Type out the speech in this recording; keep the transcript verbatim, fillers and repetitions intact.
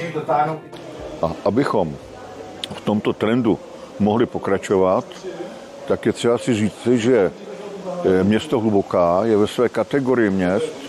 A abychom v tomto trendu mohli pokračovat, tak je třeba si říct, že město Hluboká je ve své kategorii měst